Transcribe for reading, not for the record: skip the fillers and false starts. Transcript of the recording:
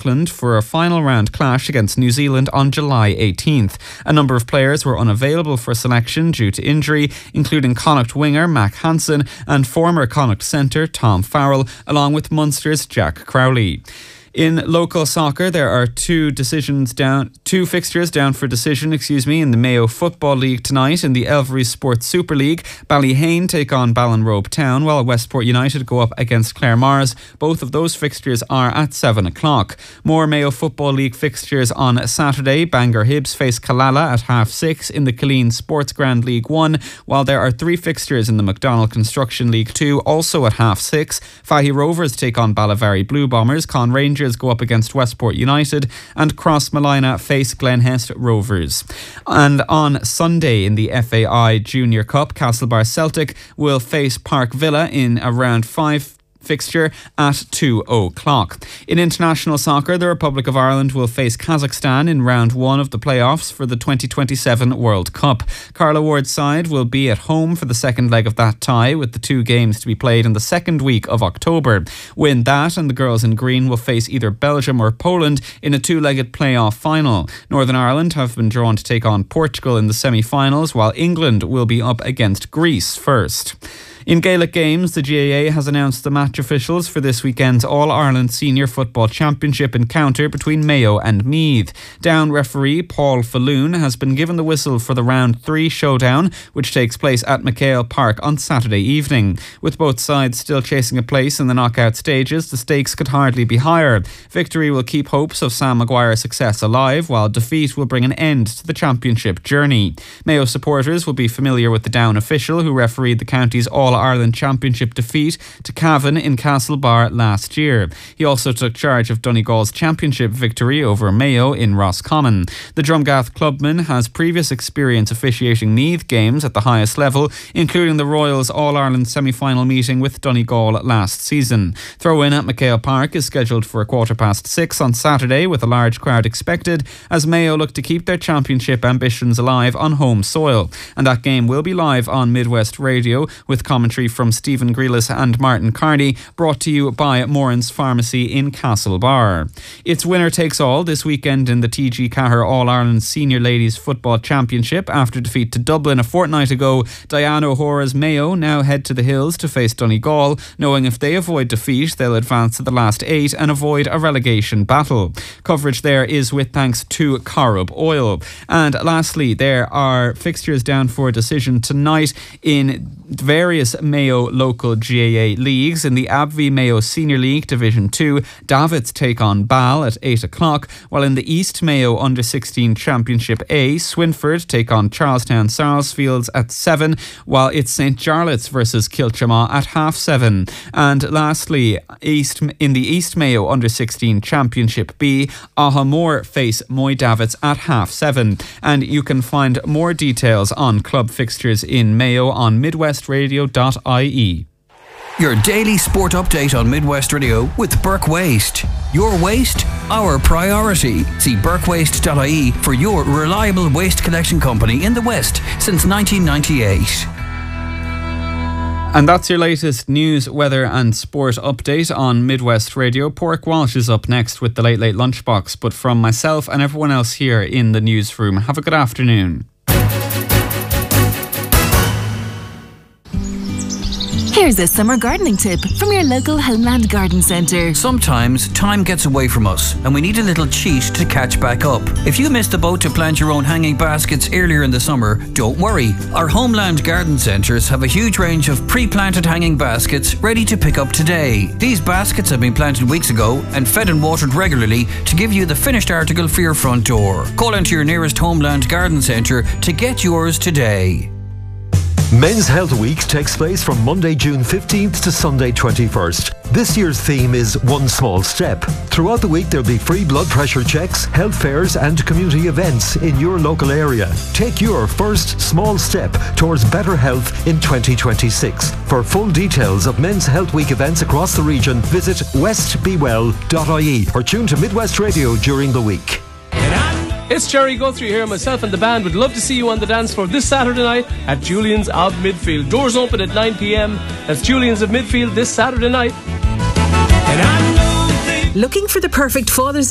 Auckland for a final round clash against New Zealand on July 18th. A number of players were unavailable for selection due to injury, including Connacht winger Mac Hansen and former Connacht centre Tom Farrell, along with Munster's Jack Crowley. In local soccer, there are two fixtures down for decision, in the Mayo Football League tonight. In the Elvery Sports Super League, Ballyhane take on Ballinrobe Town, while Westport United go up against Claremars. Both of those fixtures are at 7 o'clock. More Mayo Football League fixtures on Saturday. Bangor Hibs face Killala at 6:30 in the Killeen Sports Grand League 1, while there are 3 fixtures in the McDonald Construction League 2, also at 6:30. Fahy Rovers take on Ballyvarry Blue Bombers. Con Rangers go up against Westport United, and Cross Malina face Glenhest Rovers. And on Sunday in the FAI Junior Cup, Castlebar Celtic will face Park Villa in a round 5 fixture at 2 o'clock. In international soccer, the Republic of Ireland will face Kazakhstan in round 1 of the playoffs for the 2027 World Cup. Carla Ward's side will be at home for the second leg of that tie, with the 2 games to be played in the second week of October. Win that and the girls in green will face either Belgium or Poland in a 2-legged playoff final. Northern Ireland have been drawn to take on Portugal in the semi-finals, while England will be up against Greece first. In Gaelic games, the GAA has announced the match officials for this weekend's All-Ireland Senior Football Championship encounter between Mayo and Meath. Down referee Paul Falloon has been given the whistle for the round 3 showdown, which takes place at McHale Park on Saturday evening. With both sides still chasing a place in the knockout stages, the stakes could hardly be higher. Victory will keep hopes of Sam Maguire's success alive, while defeat will bring an end to the championship journey. Mayo supporters will be familiar with the Down official who refereed the county's All-Ireland Championship defeat to Cavan in Castlebar last year. He also took charge of Donegal's championship victory over Mayo in Roscommon. The Drumgath clubman has previous experience officiating Meath games at the highest level, including the Royals All-Ireland semi-final meeting with Donegal last season. Throw-in at McHale Park is scheduled for 6:15 on Saturday, with a large crowd expected as Mayo look to keep their championship ambitions alive on home soil. And that game will be live on Midwest Radio, with commentary from Stephen Grealis and Martin Carney, brought to you by Moran's Pharmacy in Castlebar. It's winner takes all this weekend in the TG Cahir All-Ireland Senior Ladies Football Championship. After defeat to Dublin a fortnight ago, Diane O'Hora's Mayo now head to the hills to face Donegal, knowing if they avoid defeat, they'll advance to the last 8 and avoid a relegation battle. Coverage there is with thanks to Corrib Oil. And lastly, there are fixtures down for a decision tonight in various Mayo local GAA leagues. In the Abvie Mayo Senior League Division 2, Davits take on Ball at 8 o'clock, while in the East Mayo Under-16 Championship A, Swinford take on Charlestown Sarsfields at 7, while it's St. Jarlath's versus Kilchamaw at 7:30. And lastly, in the East Mayo Under-16 Championship B, Ahamore face Moy Davits at 7:30. And you can find more details on club fixtures in Mayo on midwestradio.ie. Your daily sport update on Midwest Radio with Burke Waste. Your waste, our priority. See burkewaste.ie for your reliable waste collection company in the West since 1998. And that's your latest news, weather and sport update on Midwest Radio. Pork Walsh is up next with the Late Late Lunchbox. But from myself and everyone else here in the newsroom, have a good afternoon. Here's a summer gardening tip from your local Homeland Garden Centre. Sometimes time gets away from us and we need a little cheat to catch back up. If you missed the boat to plant your own hanging baskets earlier in the summer, don't worry. Our Homeland Garden Centres have a huge range of pre-planted hanging baskets ready to pick up today. These baskets have been planted weeks ago and fed and watered regularly to give you the finished article for your front door. Call into your nearest Homeland Garden Centre to get yours today. Men's Health Week takes place from Monday, June 15th to Sunday, 21st. This year's theme is One Small Step. Throughout the week, there'll be free blood pressure checks, health fairs and community events in your local area. Take your first small step towards better health in 2026. For full details of Men's Health Week events across the region, visit westbewell.ie or tune to Midwest Radio during the week. It's Jerry Guthrie here. Myself and the band would love to see you on the dance floor this Saturday night at Julian's of Midfield. Doors open at 9 p.m. That's Julian's of Midfield this Saturday night. Looking for the perfect Father's